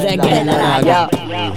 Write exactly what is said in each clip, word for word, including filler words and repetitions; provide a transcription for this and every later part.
reggae nella raga.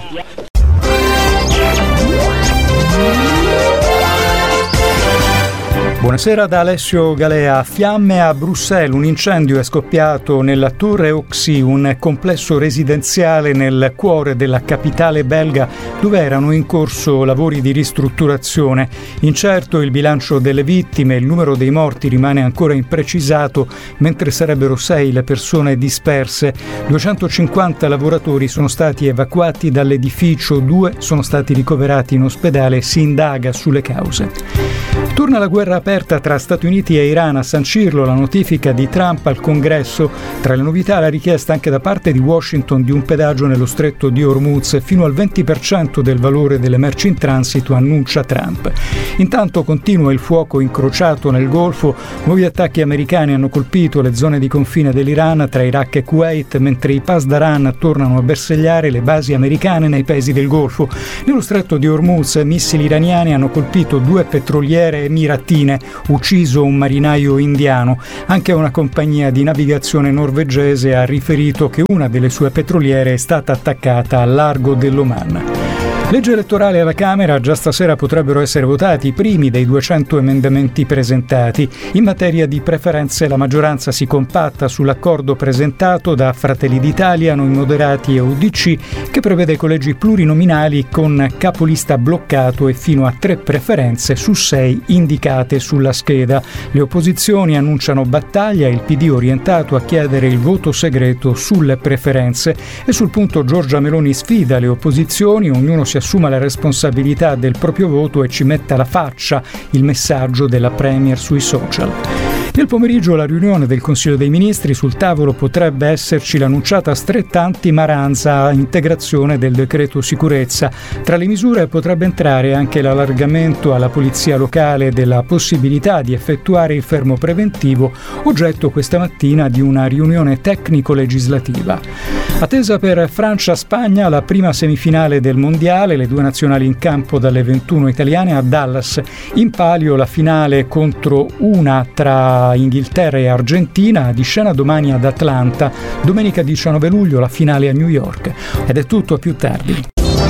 Buonasera da Alessio Galea. Fiamme a Bruxelles. Un incendio è scoppiato nella Torre Oxy, un complesso residenziale nel cuore della capitale belga, dove erano in corso lavori di ristrutturazione. Incerto il bilancio delle vittime, il numero dei morti rimane ancora imprecisato, mentre sarebbero sei le persone disperse. duecentocinquanta lavoratori sono stati evacuati dall'edificio, due sono stati ricoverati in ospedale e si indaga sulle cause. Torna la guerra aperta tra Stati Uniti e Iran. A sancirlo la notifica di Trump al Congresso. Tra le novità la richiesta anche da parte di Washington di un pedaggio nello stretto di Hormuz fino al venti per cento del valore delle merci in transito, annuncia Trump. Intanto continua il fuoco incrociato nel Golfo. Nuovi attacchi americani hanno colpito le zone di confine dell'Iran tra Iraq e Kuwait, mentre i Pasdaran tornano a bersagliare le basi americane nei paesi del Golfo. Nello stretto di Hormuz missili iraniani hanno colpito due petroliere emiratine, ucciso un marinaio indiano. Anche una compagnia di navigazione norvegese ha riferito che una delle sue petroliere è stata attaccata al largo dell'Oman. Legge elettorale alla Camera. Già stasera potrebbero essere votati i primi dei duecento emendamenti presentati. In materia di preferenze la maggioranza si compatta sull'accordo presentato da Fratelli d'Italia, Noi Moderati e U D C, che prevede collegi plurinominali con capolista bloccato e fino a tre preferenze su sei indicate sulla scheda. Le opposizioni annunciano battaglia, il P D orientato a chiedere il voto segreto sulle preferenze. E sul punto Giorgia Meloni sfida le opposizioni, ognuno si assuma la responsabilità del proprio voto e ci metta la faccia, il messaggio della Premier sui social. Nel pomeriggio la riunione del Consiglio dei Ministri. Sul tavolo potrebbe esserci l'annunciata stretta anti-maranza a integrazione del decreto sicurezza. Tra le misure potrebbe entrare anche l'allargamento alla polizia locale della possibilità di effettuare il fermo preventivo, oggetto questa mattina di una riunione tecnico-legislativa. Attesa per Francia-Spagna la prima semifinale del Mondiale, le due nazionali in campo dalle ventuno italiane a Dallas. In palio la finale contro una tra Inghilterra e Argentina, di scena domani ad Atlanta, domenica diciannove luglio la finale a New York. Ed è tutto, a più tardi.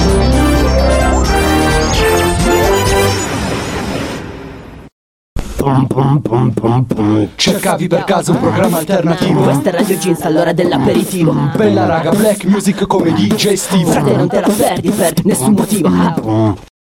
Pum, pum, pum, pum, pum. Cercavi per caso un programma alternativo? Questa è Radio Jeans, all'ora dell'aperitivo. Bella raga, black music come D J Steve. Frate, non te la perdi per nessun motivo.